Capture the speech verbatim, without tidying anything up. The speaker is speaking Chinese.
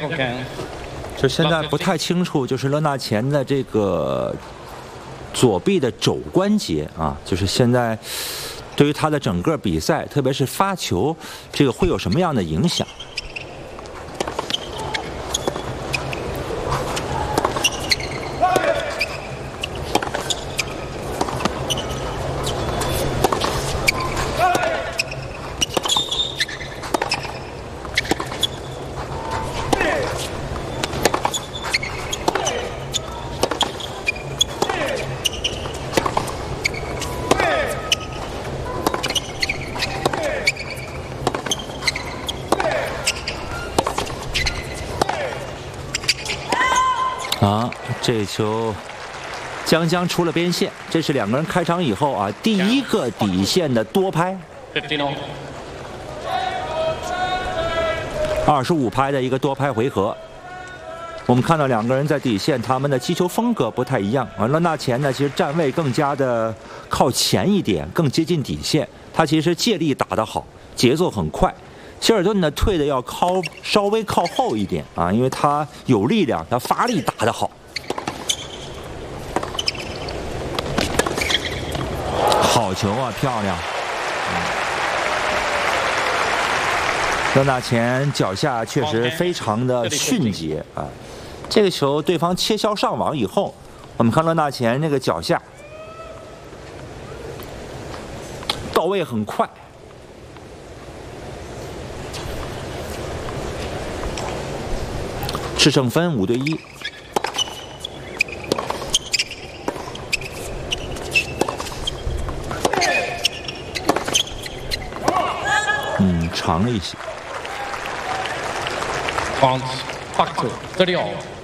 就现在不太清楚，就是勒纳前的这个左臂的肘关节啊，就是现在对于他的整个比赛，特别是发球，这个会有什么样的影响？ 啊，这球将将出了边线，这是两个人开场以后啊第一个底线的多拍，二十五拍的一个多拍回合。我们看到两个人在底线，他们的击球风格不太一样。而勒纳前呢，其实站位更加的靠前一点，更接近底线。他其实借力打得好，节奏很快。 希尔顿呢退的要靠稍微靠后一点啊，因为他有力量，他发力打得好。好球啊，漂亮！勒纳前脚下确实非常的迅捷啊，这个球对方切削上网以后，我们看勒纳前那个脚下到位很快。 制胜分五对一。嗯，长了一些。 Point back to thirty all.